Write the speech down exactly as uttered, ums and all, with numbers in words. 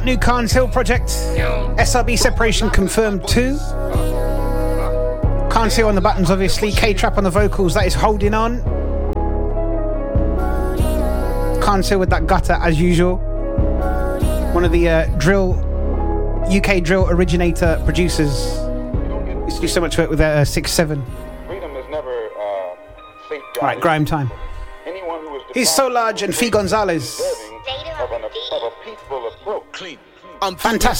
New Khan's Hill project. S R B separation confirmed too. Khan's Hill on the buttons, obviously. K-Trap on the vocals. That is Holding On. Khan's Hill with that gutter as usual. One of the uh, drill, U K drill originator producers. Used to do so much work with uh, six seven. Freedom is never uh, safe. Right, grime time. He's So Large and Fee Gonzalez. Of an, of a peaceful approach. Clean. I'm Fantastic.